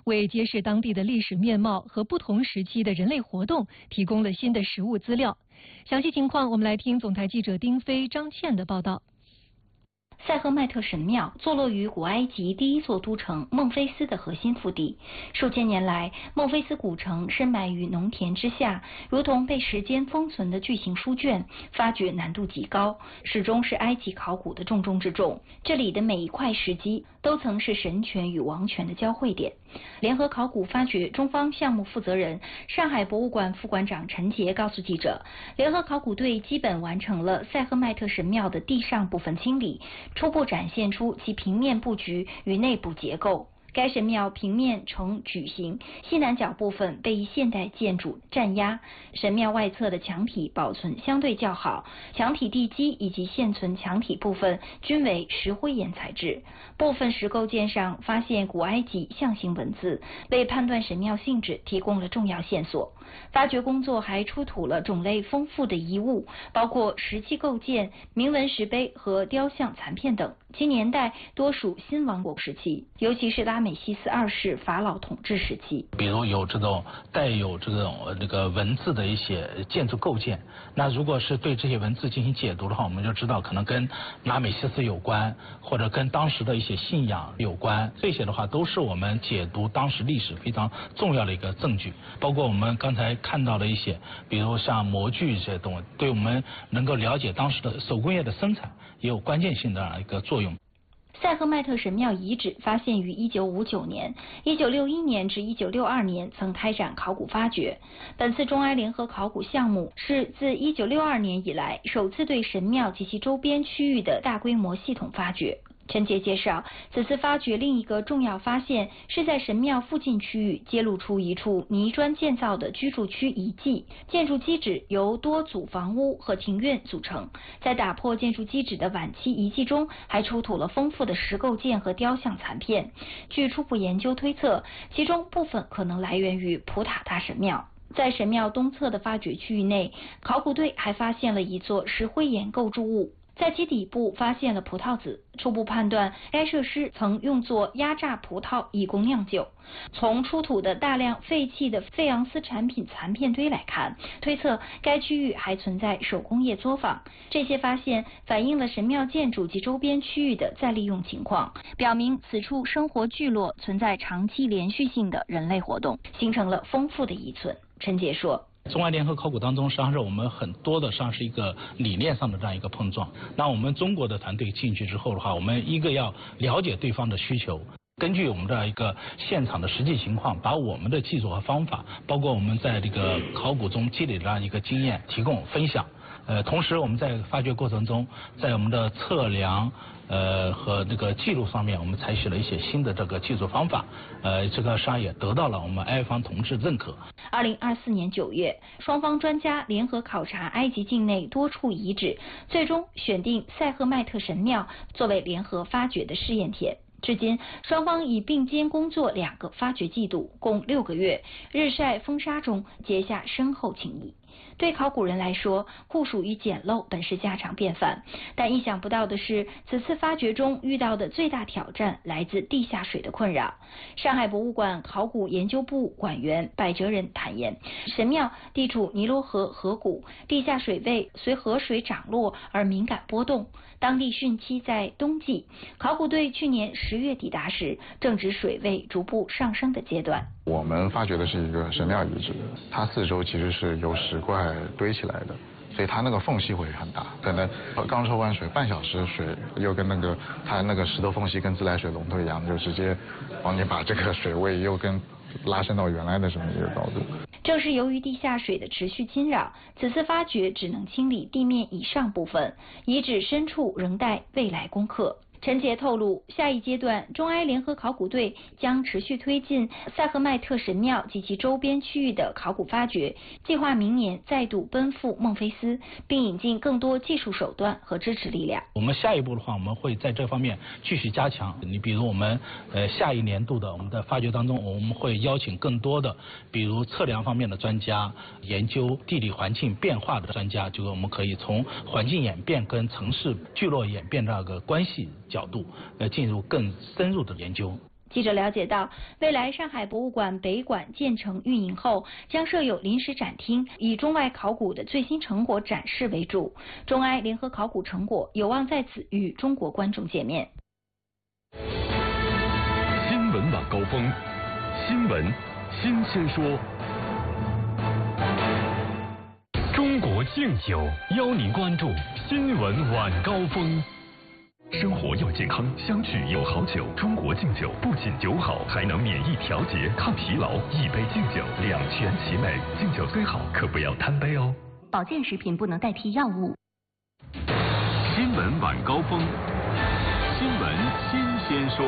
为揭示当地的历史面貌和不同时期的人类活动提供了新的实物资料。详细情况，我们来听总台记者丁飞、张倩的报道。 塞赫迈特神庙坐落于古埃及第一座都城孟菲斯的核心腹地。数千年来，孟菲斯古城深埋于农田之下，如同被时间封存的巨型书卷，发掘难度极高，始终是埃及考古的重中之重。这里的每一块石基都曾是神权与王权的交汇点。联合考古发掘中方项目负责人、上海博物馆副馆长陈杰告诉记者，联合考古队基本完成了塞赫迈特神庙的地上部分清理，初步展现出其平面布局与内部结构。该神庙平面呈矩形，西南角部分被一现代建筑占压。神庙外侧的墙体保存相对较好，墙体地基以及现存墙体部分均为石灰岩材质。部分石构件上发现古埃及象形文字，为判断神庙性质提供了重要线索。发掘工作还出土了种类丰富的遗物，包括石器构件、铭文石碑和雕像残片等，其年代多属新王国时期，尤其是拉美西斯二世法老统治时期。 比如有这种带有这种文字的一些建筑构件，那如果是对这些文字进行解读的话，我们就知道可能跟拉美西斯有关，或者跟当时的一些信仰有关，这些的话都是我们解读当时历史非常重要的一个证据。包括我们刚才看到的一些，比如像模具这些东西，对我们能够了解当时的手工业的生产也有关键性的一个作用。 塞赫迈特神庙遗址发现于1959年、1961年至1962年曾开展考古发掘。本次中埃联合考古项目是自1962年以来首次对神庙及其周边区域的大规模系统发掘。陈杰介绍，此次发掘另一个重要发现是在神庙附近区域揭露出一处泥砖建造的居住区遗迹，建筑基址由多组房屋和庭院组成。在打破建筑基址的晚期遗迹中，还出土了丰富的石构件和雕像残片。据初步研究推测，其中部分可能来源于普塔大神庙。在神庙东侧的发掘区域内，考古队还发现了一座石灰岩构筑物。在其底部发现了葡萄籽，初步判断该设施曾用作压榨葡萄以供酿酒。从出土的大量废弃的费昂斯产品残片堆来看，推测该区域还存在手工业作坊。这些发现反映了神庙建筑及周边区域的再利用情况，表明此处生活聚落存在长期连续性的人类活动，形成了丰富的遗存。陈杰说， 中埃联合考古当中，实际上是我们很多的，实际上是一个理念上的这样一个碰撞。那我们中国的团队进去之后的话，我们一个要了解对方的需求，根据我们的一个现场的实际情况，把我们的技术和方法，包括我们在这个考古中积累的这样一个经验提供分享。同时我们在发掘过程中，在我们的测量和这个记录上面，我们采取了一些新的这个技术方法，这个实际上也得到了我们埃方同志认可。 2024年9月，双方专家联合考察埃及境内多处遗址，最终选定塞赫迈特神庙作为联合发掘的试验田。至今，双方已并肩工作2个发掘季度，共6个月，日晒风沙中结下深厚情谊。对考古人来说，酷暑与简陋本是家常便饭，但意想不到的是，此次发掘中遇到的最大挑战来自地下水的困扰。上海博物馆考古研究部馆员柏哲仁坦言，神庙地处尼罗河河谷，地下水位随河水涨落而敏感波动，当地汛期在冬季。考古队去年10月抵达时，正值水位逐步上升的阶段。 我们发掘的是一个神庙遗址，它四周其实是由石块堆起来的，所以它那个缝隙会很大，可能刚抽完水半小时，水又跟它那个石头缝隙跟自来水龙头一样，就直接帮你把这个水位又跟拉伸到原来的这么一个高度。 正是由于地下水的持续侵扰，此次发掘只能清理地面以上部分，遗址深处仍待未来攻克。陈杰透露，下一阶段中埃联合考古队将持续推进塞赫迈特神庙及其周边区域的考古发掘，计划明年再度奔赴孟菲斯，并引进更多技术手段和支持力量。 我们下一步的话，我们会在这方面继续加强。你比如我们下一年度的我们的发掘当中，我们会邀请更多的，比如测量方面的专家，研究地理环境变化的专家，就是我们可以从环境演变跟城市聚落演变这个关系角度进入更深入的研究。 记者了解到，未来上海博物馆北馆建成运营后，将设有临时展厅，以中外考古的最新成果展示为主。中埃联合考古成果有望在此与中国观众见面。 新闻晚高峰，新闻新鲜说。中国敬酒邀您关注新闻晚高峰。生活要健康，相聚有好酒。中国敬酒不仅酒好，还能免疫调节、抗疲劳。一杯敬酒，两全其美。敬酒虽好，可不要贪杯哦。 保健食品不能代替药物。 新闻晚高峰，新闻新鲜说。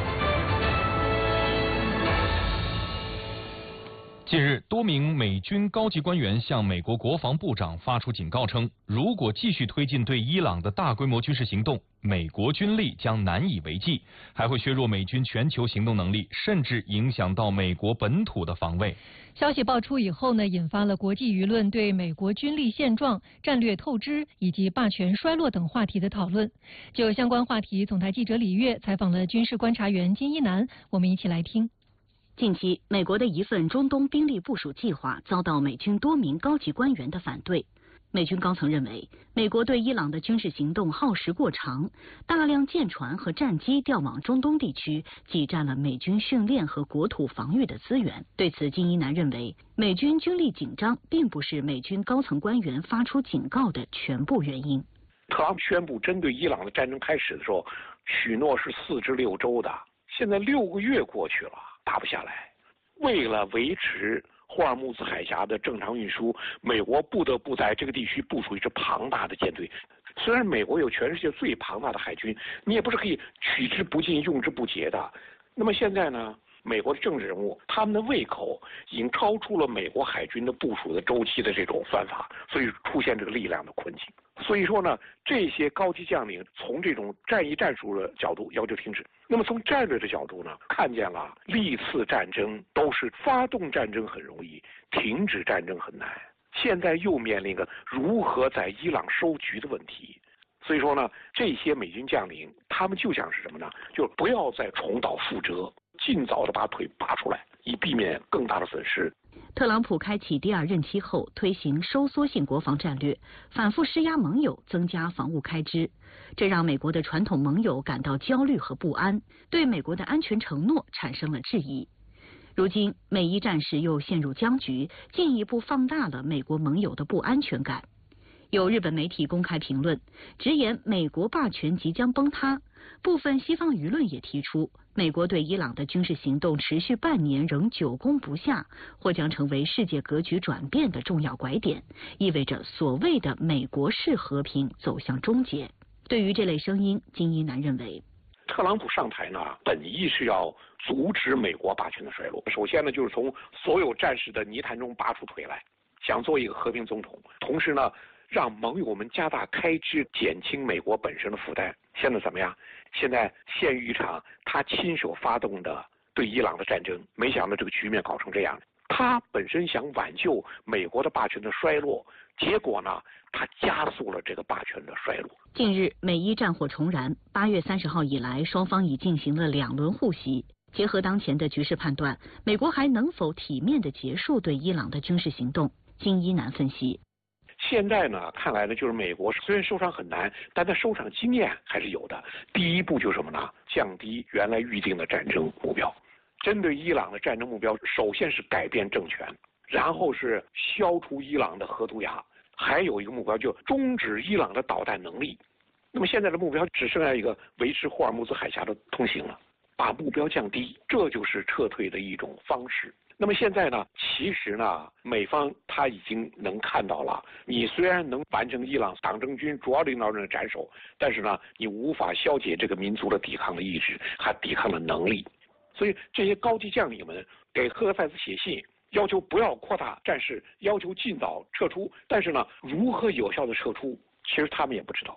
近日，多名美军高级官员向美国国防部长发出警告称，如果继续推进对伊朗的大规模军事行动，美国军力将难以为继，还会削弱美军全球行动能力，甚至影响到美国本土的防卫。 消息爆出以后呢，引发了国际舆论对美国军力现状、战略透支以及霸权衰落等话题的讨论。就相关话题，总台记者李月采访了军事观察员金一南，我们一起来听。 近期，美国的一份中东兵力部署计划遭到美军多名高级官员的反对。美军高层认为，美国对伊朗的军事行动耗时过长，大量舰船和战机调往中东地区，挤占了美军训练和国土防御的资源。对此，金一南认为，美军军力紧张并不是美军高层官员发出警告的全部原因。 特朗普宣布针对伊朗的战争开始的时候，许诺是4至6周的，现在6个月过去了，打不下来。为了维持霍尔木兹海峡的正常运输，美国不得不在这个地区部署一支庞大的舰队。虽然美国有全世界最庞大的海军，你也不是可以取之不尽、用之不竭的。那么现在呢，美国的政治人物他们的胃口已经超出了美国海军的部署的周期的这种算法，所以出现这个力量的困境。所以说呢，这些高级将领从这种战役战术的角度要求停止。那么从战略的角度呢，看见了历次战争都是发动战争很容易，停止战争很难。现在又面临个如何在伊朗收局的问题。所以说呢，这些美军将领他们就想是什么呢？就不要再重蹈覆辙，尽早的把腿拔出来，以避免更大的损失。 特朗普开启第2任期后，推行收缩性国防战略，反复施压盟友增加防务开支，这让美国的传统盟友感到焦虑和不安，对美国的安全承诺产生了质疑。如今，美伊战事又陷入僵局，进一步放大了美国盟友的不安全感。有日本媒体公开评论，直言美国霸权即将崩塌。部分西方舆论也提出，美国对伊朗的军事行动持续半年仍久攻不下，或将成为世界格局转变的重要拐点，意味着所谓的美国式和平走向终结。对于这类声音，金一南认为， 特朗普上台呢，本意是要阻止美国霸权的衰落。首先呢，就是从所有战事的泥潭中拔出腿来，想做一个和平总统，同时呢，让盟友们加大开支，减轻美国本身的负担。现在怎么样？现在陷于一场他亲手发动的对伊朗的战争，没想到这个局面搞成这样。他本身想挽救美国的霸权的衰落，结果呢，他加速了这个霸权的衰落。 近日，美伊战火重燃，8月30号以来，双方已进行了2轮互袭。结合当前的局势判断，美国还能否体面地结束对伊朗的军事行动？金一南分析。 现在呢，看来呢，就是美国虽然收场很难，但它收场经验还是有的。第一步就是什么呢？降低原来预定的战争目标。针对伊朗的战争目标，首先是改变政权，然后是消除伊朗的核毒牙，还有一个目标就终止伊朗的导弹能力。那么现在的目标只剩下一个维持霍尔木兹海峡的通行了，把目标降低，这就是撤退的一种方式。那么现在呢，其实呢，美方他已经能看到了，你虽然能完成伊朗党政军主要领导人的斩首，但是呢，你无法消解这个民族的抵抗的意志，还抵抗的能力。所以这些高级将领们给赫尔塞斯写信，要求不要扩大战事，要求尽早撤出。但是呢，如何有效的撤出，其实他们也不知道。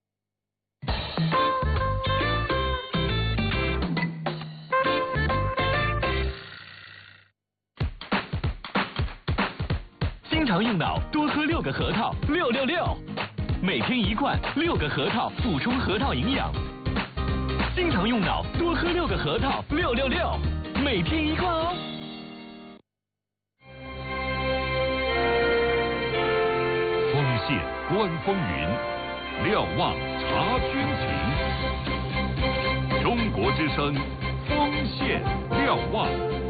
经常用脑，多喝6个核桃，666，每天1罐，6个核桃补充核桃营养。 经常用脑，多喝6个核桃，666，每天1罐哦。 丰县观风云，瞭望察军情。中国之声，丰县瞭望。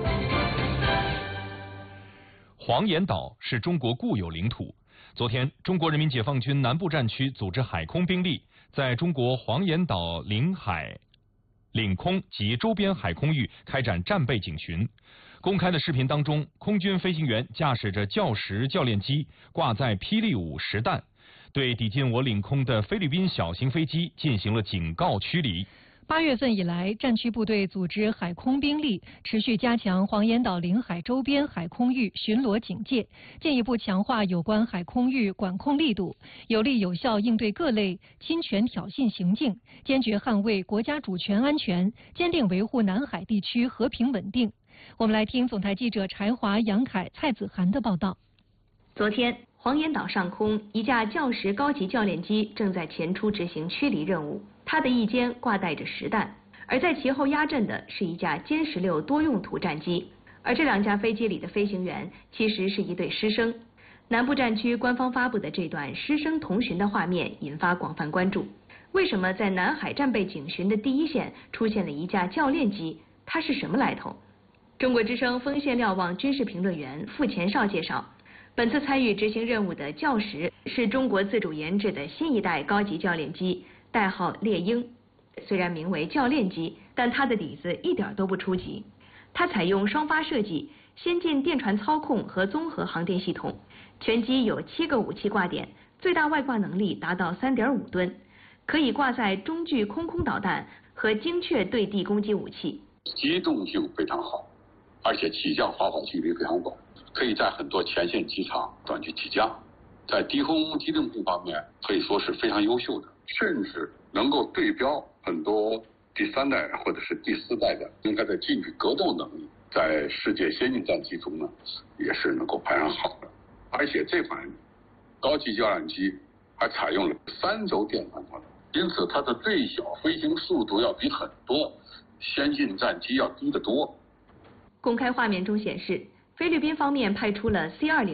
黄岩岛是中国固有领土。昨天，中国人民解放军南部战区组织海空兵力在中国黄岩岛领空及周边海空域开展战备警巡。公开的视频当中，空军飞行员驾驶着教10教练机，挂载霹雳5实弹，对抵近我领空的菲律宾小型飞机进行了警告驱离。 8月份以来，战区部队组织海空兵力，持续加强黄岩岛领海周边海空域巡逻警戒，进一步强化有关海空域管控力度，有力有效应对各类侵权挑衅行径，坚决捍卫国家主权安全，坚定维护南海地区和平稳定。我们来听总台记者柴华、杨凯、蔡子涵的报道。 昨天，黄岩岛上空一架教10高级教练机正在前出执行驱离任务，它的翼尖挂带着实弹，而在其后压阵的是一架歼16多用途战机，而这2架飞机里的飞行员其实是一对师生。南部战区官方发布的这段师生同巡的画面引发广泛关注。为什么在南海战备警巡的第一线出现了一架教练机？它是什么来头？中国之声丰县瞭望军事评论员傅前绍介绍，本次参与执行任务的教10是中国自主研制的新一代高级教练机，代号猎鹰。虽然名为教练机，但它的底子一点都不初级。它采用双发设计、先进电传操控和综合航电系统，全机有7个武器挂点，最大外挂能力达到3.5吨，可以挂载中距空导弹和精确对地攻击武器。 机动性非常好，而且起降滑跑距离非常广，可以在很多前线机场短距起降，在低空机动性方面可以说是非常优秀的，甚至能够对标很多第3代或者是第4代的应该在近距格斗能力，在世界先进战机中呢也是能够排上号的。而且这款高级教练机还采用了3轴电传操作，因此它的最小飞行速度要比很多先进战机要低得多。 公开画面中显示，菲律宾方面派出了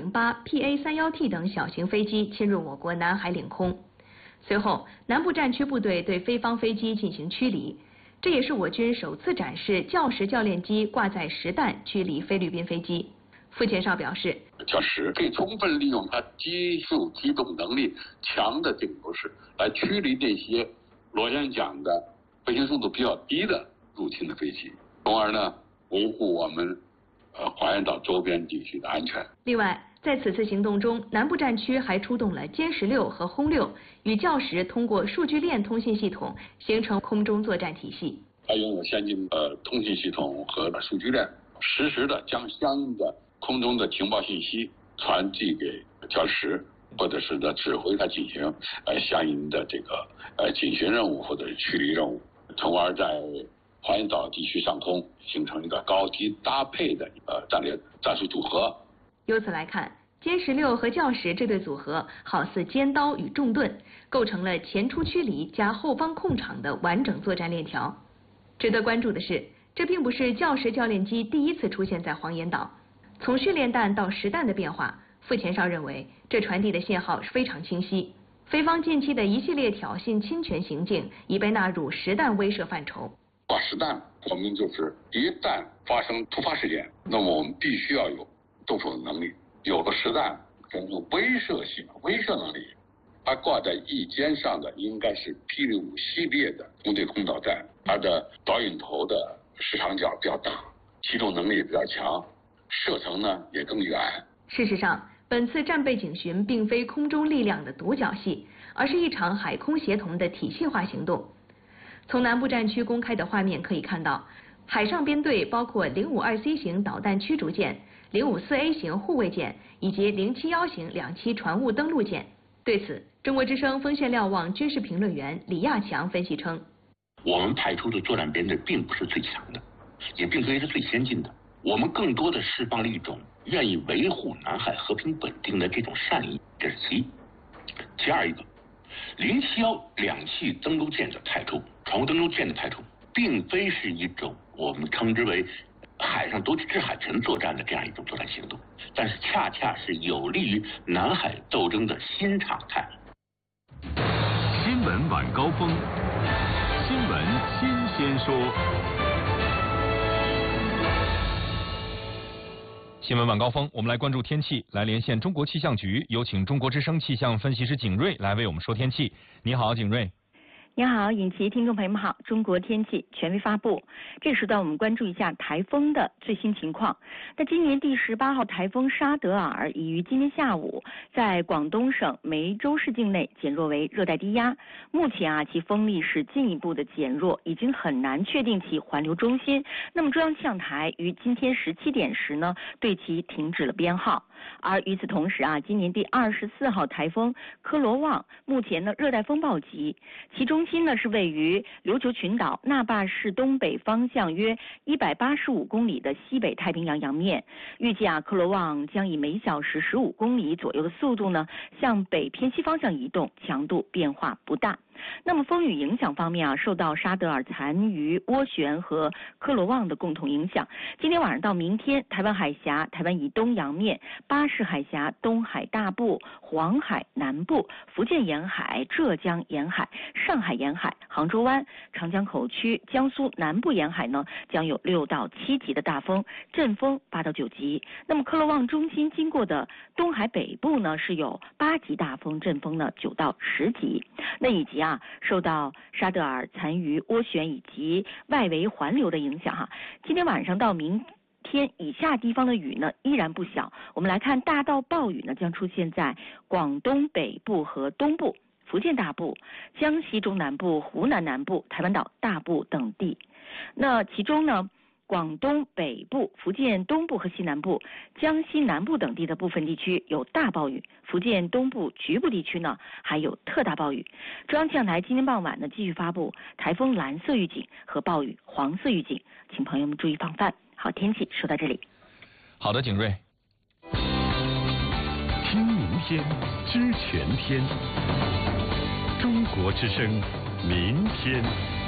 C-208、PA-31T 等小型飞机侵入我国南海领空。随后，南部战区部队对菲方飞机进行驱离，这也是我军首次展示教10教练机挂载实弹驱离菲律宾飞机。傅前绍表示， 教10可以充分利用它技术机动能力强的这个优势，来驱离那些螺旋桨的飞行速度比较低的入侵的飞机，从而呢维护我们黄岩岛周边地区的安全。 另外，在此次行动中，南部战区还出动了歼16和轰6，与教10通过数据链通信系统形成空中作战体系。 它拥有先进通信系统和数据链，实时的将相应的空中的情报信息传递给教10，或者是指挥它进行相应的这个警巡任务或者是驱离任务，从而在黄岩岛地区上空形成一个高低搭配的战术组合。 由此来看，歼16和教10这对组合好似尖刀与重盾，构成了前出驱离加后方控场的完整作战链条。值得关注的是，这并不是教10教练机第一次出现在黄岩岛。从训练弹到实弹的变化，傅前绍认为这传递的信号非常清晰。菲方近期的一系列挑衅侵权行径已被纳入实弹威慑范畴。 挂实弹，我们就是一旦发生突发事件，那么我们必须要有动手的能力。有了实弹，这种威慑性、威慑能力，它挂在翼尖上的应该是霹雳5系列的空对空导弹，它的导引头的视场角比较大，机动能力比较强，射程呢也更远。 事实上，本次战备警巡并非空中力量的独角戏，而是一场海空协同的体系化行动。从南部战区公开的画面可以看到，海上编队包括052C 型导弹驱逐舰、054A 型护卫舰以及071型2栖船坞登陆舰。对此，中国之声丰县瞭望军事评论员李亚强分析称， 我们派出的作战编队并不是最强的，也并非是最先进的，我们更多的释放了一种愿意维护南海和平稳定的这种善意，这是其一。其二一个，071两栖登陆舰的派出，船坞登陆舰的派出， 并非是一种我们称之为海上夺取制海权作战的这样一种作战行动，但是恰恰是有利于南海斗争的新常态。 新闻晚高峰，新闻新鲜说。 新闻晚高峰，我们来关注天气，来连线中国气象局，有请中国之声气象分析师景瑞来为我们说天气。你好，景瑞。 你好，尹奇，听众朋友们好。中国天气权威发布，这个时段我们关注一下台风的最新情况。那今年第18号台风沙德尔已于今天下午在广东省梅州市境内减弱为热带低压，目前其风力是进一步的减弱，已经很难确定其环流中心。那么中央气象台于今天17点时呢，对其停止了编号。而与此同时今年第24号台风科罗旺目前呢热带风暴级，其中心呢是位于琉球群岛那霸市东北方向约185公里的西北太平洋洋面。预计科罗旺将以每小时15公里左右的速度呢向北偏西方向移动，强度变化不大。那么风雨影响方面受到沙德尔残余涡旋和科罗旺的共同影响，今天晚上到明天，台湾海峡、台湾以东洋面、巴士海峡、东海大部、黄海南部、福建沿海、浙江沿海、上海沿海、杭州湾、长江口区、江苏南部沿海呢，将有6到7级的大风，阵风8到9级。那么科罗旺中心经过的东海北部呢，是有8级大风，阵风呢9到10级。那以及受到沙德尔残余涡旋以及外围环流的影响今天晚上到明天以下地方的雨呢依然不小。我们来看大到暴雨呢将出现在广东北部和东部、福建大部、江西中南部、湖南南部、台湾岛大部等地。那其中呢，广东北部、福建东部和西南部、江西南部等地的部分地区有大暴雨，福建东部局部地区呢还有特大暴雨。中央气象台今天傍晚呢继续发布台风蓝色预警和暴雨黄色预警，请朋友们注意防范。好，天气说到这里。 好的，景瑞。 听明天，知全天。中国之声，明天。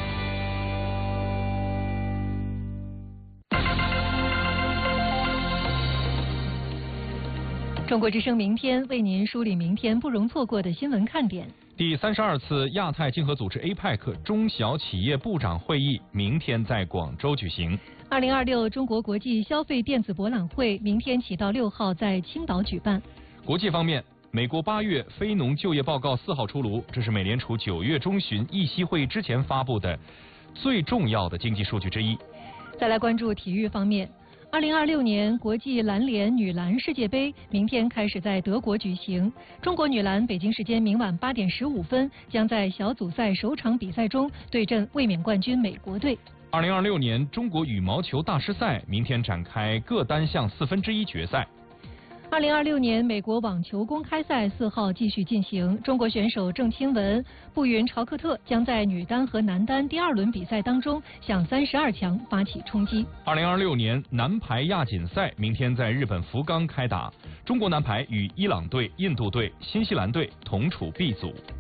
中国之声明天为您梳理明天不容错过的新闻看点。 第32次亚太经合组织 APEC 中小企业部长会议明天在广州举行。 2026中国国际消费电子博览会明天起到6号在青岛举办。 国际方面，美国8月非农就业报告4号出炉，这是美联储9月中旬议息会之前发布的最重要的经济数据之一。 再来关注体育方面。2026年国际篮联女篮世界杯明天开始在德国举行，中国女篮北京时间明晚8点15分将在小组赛首场比赛中对阵卫冕冠军美国队。 2026年中国羽毛球大师赛明天展开各单项1/4决赛。 2026年美国网球公开赛4号继续进行，中国选手郑钦文、步云朝克特将在女单和男单第2轮比赛当中向32强发起冲击。 2026年男排亚锦赛明天在日本福冈开打，中国男排与伊朗队、印度队、新西兰队同处 B 组。